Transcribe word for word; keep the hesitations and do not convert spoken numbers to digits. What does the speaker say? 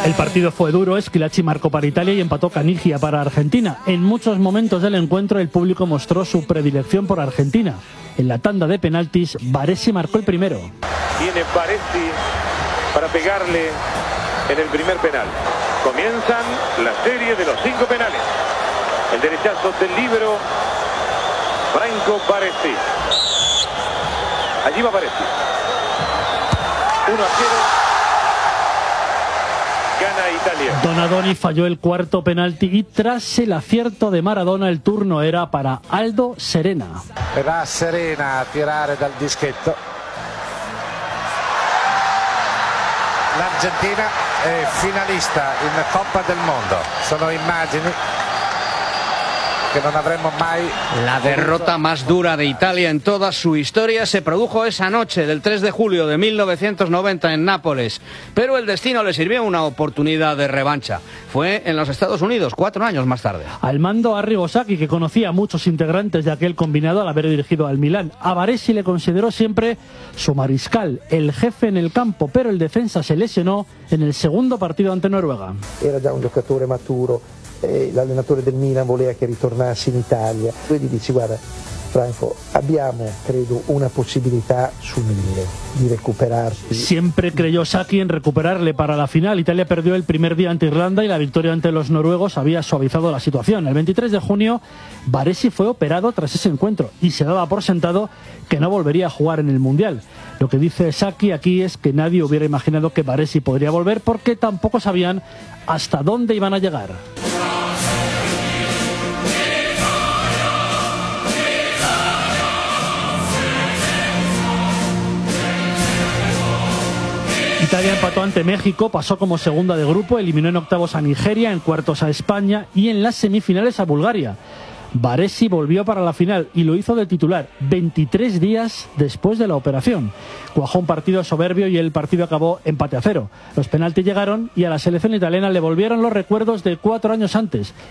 El partido fue duro, Schillaci marcó para Italia y empató Canigia para Argentina. En muchos momentos del encuentro el público mostró su predilección por Argentina. En la tanda de penaltis, Baresi marcó el primero. Viene Baresi para pegarle en el primer penal. Comienzan la serie de los cinco penales. El derechazo del libero Franco Baresi. Allí va Baresi. uno a cero. Gana Italia. Donadoni falló el cuarto penalti y tras el acierto de Maradona el turno era para Aldo Serena. Va Serena a tirare dal dischetto. L'Argentina è finalista in Coppa del Mondo. Sono immagini que no habremos mai. La derrota más dura de Italia en toda su historia se produjo esa noche del tres de julio de mil novecientos noventa en Nápoles, pero el destino le sirvió una oportunidad de revancha. Fue en los Estados Unidos, cuatro años más tarde. Al mando Arrigo Sacchi, que conocía a muchos integrantes de aquel combinado al haber dirigido al Milán. A Baresi le consideró siempre su mariscal, el jefe en el campo, pero el defensa se lesionó en el segundo partido ante Noruega. Era già un giocatore maturo. Eh, l'allenatore del Milan voleva che ritornassi in Italia. Tu gli dici: guarda Franco, abbiamo credo una possibilità su mille di recuperarti. Siempre creyó Sacchi en recuperarle para la final. Italia perdió el primer día ante Irlanda y la victoria ante los noruegos había suavizado la situación. El veintitrés de junio Baresi fue operado tras ese encuentro y se daba por sentado que no volvería a jugar en el Mundial. Lo que dice Sacchi aquí es que nadie hubiera imaginado que Baresi podría volver porque tampoco sabían hasta dónde iban a llegar. Italia empató ante México, pasó como segunda de grupo, eliminó en octavos a Nigeria, en cuartos a España y en las semifinales a Bulgaria. Baresi volvió para la final y lo hizo de titular veintitrés días después de la operación. Cuajó un partido soberbio y el partido acabó empate a cero. Los penaltis llegaron y a la selección italiana le volvieron los recuerdos de cuatro años antes.